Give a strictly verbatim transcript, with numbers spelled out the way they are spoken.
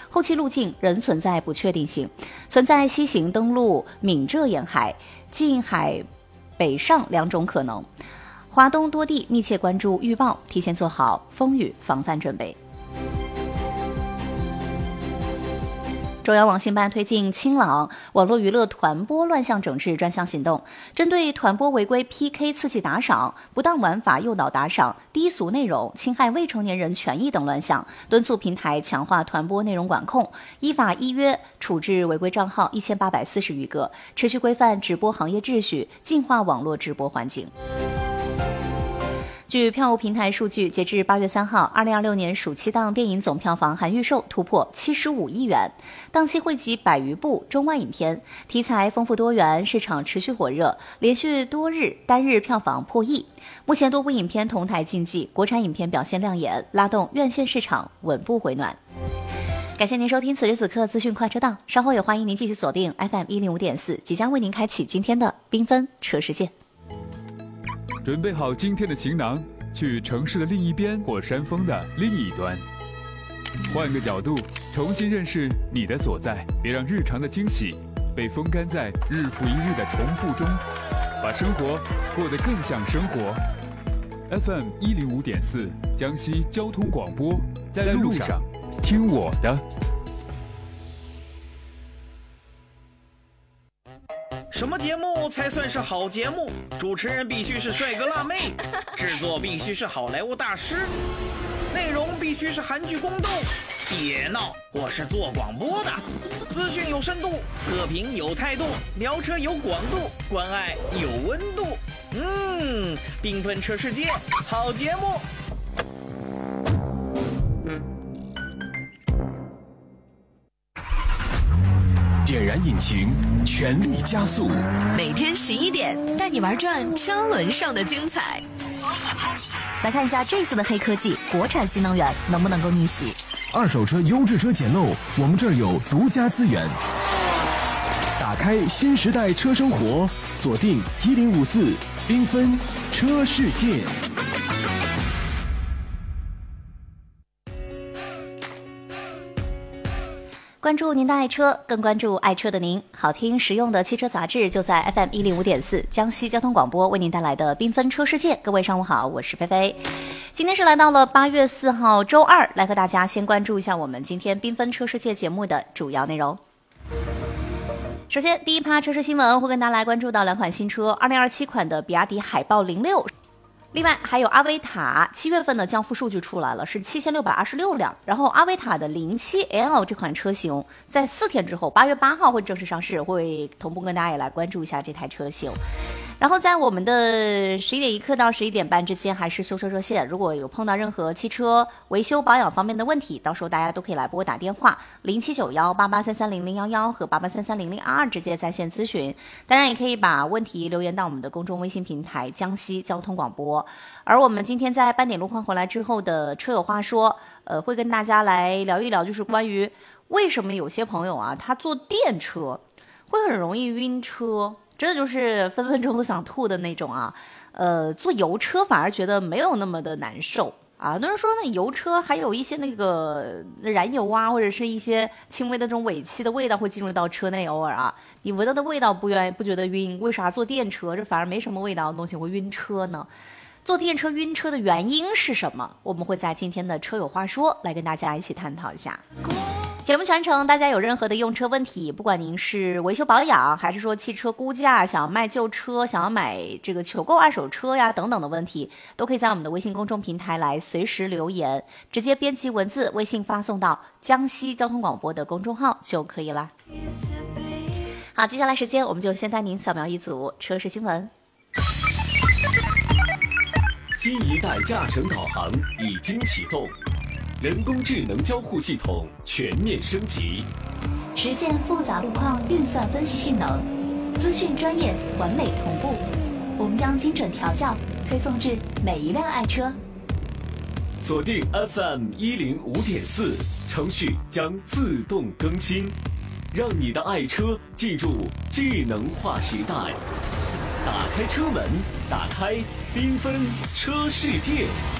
后期路径仍存在不确定性，存在西行登陆闽浙沿海、近海北上两种可能。华东多地密切关注预报，提前做好风雨防范准备。中央网信办推进清朗网络娱乐团播乱象整治专项行动，针对团播违规 P K 刺激打赏、不当玩法诱导打赏、低俗内容、侵害未成年人权益等乱象，敦促平台强化团播内容管控，依法依约处置违规账号一千八百四十余个，持续规范直播行业秩序，净化网络直播环境。据票务平台数据，截至八月三号，二零二六年暑期档电影总票房含预售突破七十五亿元，档期汇集百余部中外影片，题材丰富多元，市场持续火热，连续多日单日票房破亿。目前多部影片同台竞技，国产影片表现亮眼，拉动院线市场稳步回暖。感谢您收听此时此刻资讯快车道，稍后也欢迎您继续锁定 F M 一零五点四，即将为您开启今天的缤纷车世界。 准备好今天的行囊，去城市的另一边或山峰的另一端，换个角度重新认识你的所在，别让日常的惊喜被风干在日复一日的重复中，把生活过得更像生活。 F M 一零五点四江西交通广播，在路上听我的。 什么节目才算是好节目？主持人必须是帅哥辣妹，制作必须是好莱坞大师，内容必须是韩剧宫斗。别闹，我是做广播的，资讯有深度，测评有态度，聊车有广度，关爱有温度。嗯，缤纷车世界，好节目。 点燃引擎，全力加速。 每天十一点，带你玩转车轮上的精彩。 来看一下这次的黑科技，国产新能源能不能够逆袭？ 二手车、优质车捡漏，我们这儿有独家资源。打开新时代车生活，锁定一零五四缤纷车世界。 关注您的爱车，更关注爱车的您。好听实用的汽车杂志就在 F M 一零五点四江西交通广播为您带来的缤纷车世界。各位上午好，我是菲菲。今天是来到了八月四号周二，来和大家先关注一下我们今天缤纷车世界节目的主要内容。首先，第一趴车市新闻会跟大家来关注到两款新车，二零二七款的比亚迪海豹零六。另外还有阿维塔，七月份的交付数据出来了，是七千六百二十六辆。然后阿维塔的零七 L 这款车型，在四天之后，八月八号会正式上市，会同步跟大家也来关注一下这台车型。然后在我们的十一点一刻到十一点半之间，还是修车热线，如果有碰到任何汽车维修保养方面的问题，到时候大家都可以来拨打电话零七九幺八八三三零零幺幺和八八三三零零二二直接在线咨询。当然也可以把问题留言到我们的公众微信平台江西交通广播。而我们今天在半点路况回来之后的车友话说，呃，会跟大家来聊一聊，就是关于为什么有些朋友啊，他坐电车会很容易晕车，真的就是分分钟都想吐的那种啊。呃，坐油车反而觉得没有那么的难受啊。很多人说那油车还有一些那个燃油啊，或者是一些轻微的这种尾气的味道会进入到车内，偶尔啊，你闻到的味道不愿不觉得晕，为啥坐电车这反而没什么味道的东西会晕车呢？坐电车晕车的原因是什么？我们会在今天的车友话说来跟大家一起探讨一下。节目全程大家有任何的用车问题，不管您是维修保养，还是说汽车估价，想要卖旧车，想要买这个求购二手车呀等等的问题，都可以在我们的微信公众平台来随时留言，直接编辑文字微信发送到江西交通广播的公众号就可以了。好，接下来时间我们就先带您扫描一组车市新闻。 新一代驾乘导航已经启动，人工智能交互系统全面升级， 实现复杂路况运算分析性能，资讯专业完美同步。我们将精准调教，推送至每一辆爱车。 锁定 F M 一零五点四，程序将自动更新，让你的爱车进入智能化时代。打开车门，打开缤纷车世界。